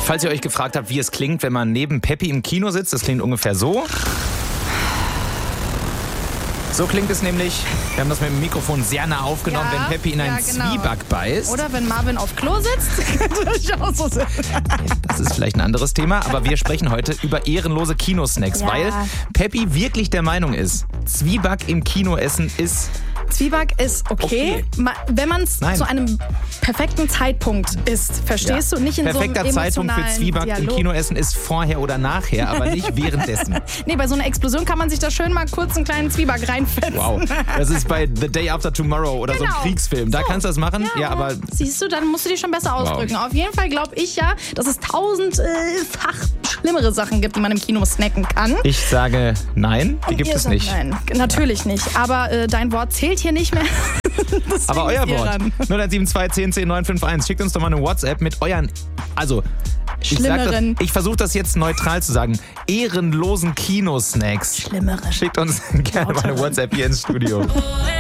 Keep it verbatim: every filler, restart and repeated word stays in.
Falls ihr euch gefragt habt, wie es klingt, wenn man neben Peppi im Kino sitzt, das klingt ungefähr so. So klingt es nämlich. Wir haben das mit dem Mikrofon sehr nah aufgenommen, Ja, wenn Peppi in einen ja, genau. Zwieback beißt. Oder wenn Marvin auf Klo sitzt. Das ist auch so. Das ist vielleicht ein anderes Thema, aber wir sprechen heute über ehrenlose Kinosnacks, Ja. weil Peppi wirklich der Meinung ist, Zwieback im Kino essen ist... Zwieback ist okay, Okay. Ma- wenn man es Nein. zu einem perfekten Zeitpunkt isst. Verstehst Ja. du? Nicht in Perfekter so einem Zeitpunkt für emotionalen Zwieback im Dialog. Kino essen ist vorher oder nachher, aber nicht währenddessen. Nee, bei so einer Explosion kann man sich da schön mal kurz einen kleinen Zwieback reinfetzen. Wow, das ist bei The Day After Tomorrow oder so Genau. ein Kriegsfilm. Da So. kannst du das machen, ja, aber... Siehst du, dann musst du dich schon besser ausdrücken. Auf jeden Fall glaube ich ja, dass es tausendfach schlimmere Sachen gibt, die man im Kino snacken kann. Ich sage nein, die gibt Ihr es sagt nicht. Nein, natürlich nicht. Aber äh, dein Wort zählt hier nicht mehr. Deswegen Aber euer ist ihr Wort. dran. null eins sieben zwei zehn zehn neun fünf eins. Schickt uns doch mal eine WhatsApp mit euren, also ich, sag das- Schlimmeren. ich versuche das jetzt neutral zu sagen, ehrenlosen Kinosnacks. Schlimmere. Schickt uns gerne mal eine WhatsApp hier ins Studio.